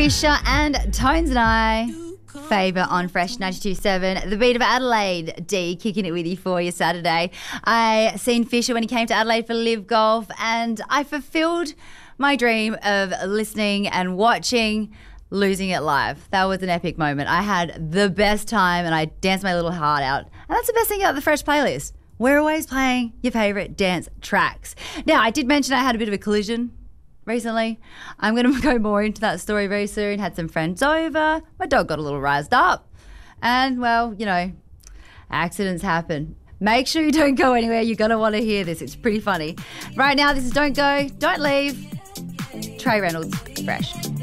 Fisher and Tones and I. Favour on Fresh 92.7. The beat of Adelaide. D kicking it with you for your Saturday. I seen Fisher when he came to Adelaide for Live Golf, and I fulfilled my dream of listening and watching Losing It live. That was an epic moment. I had the best time and I danced my little heart out. And that's the best thing about the Fresh playlist. We're always playing your favourite dance tracks. Now, I did mention I had a bit of a collision recently. I'm going to go more into that story very soon. Had some friends over. My dog got a little rised up. And, well, you know, accidents happen. Make sure you don't go anywhere. You're going to want to hear this. It's pretty funny. Right now, this is Don't Go, Don't Leave. Trey Reynolds, Fresh.